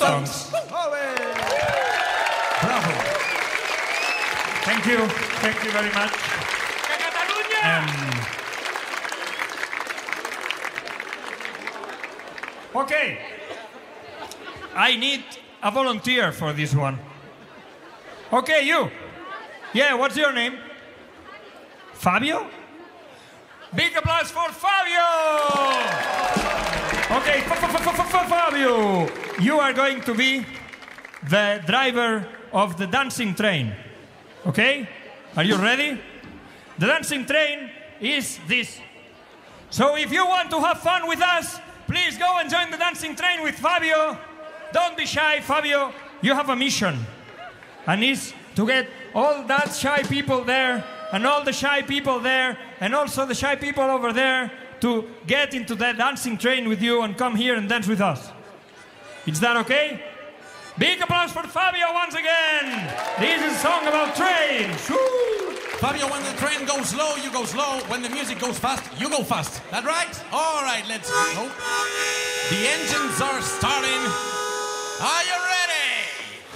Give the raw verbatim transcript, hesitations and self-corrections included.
Stones. Bravo. Thank you. Thank you very much. Um, okay. I need a volunteer for this one. Okay, you. Yeah, what's your name? Fabio? Big applause for Fabio! Okay, Fabio, you are going to be the driver of the dancing train. Okay? Are you ready? The dancing train is this. So if you want to have fun with us, please go and join the dancing train with Fabio. Don't be shy, Fabio. You have a mission. And it's to get all that shy people there, and all the shy people there, and also the shy people over there, to get into that dancing train with you and come here and dance with us. Is that okay? Big applause for Fabio once again. This is a song about trains. Woo! Fabio, when the train goes slow, you go slow. When the music goes fast, you go fast. That right? All right, let's go. The engines are starting. Are you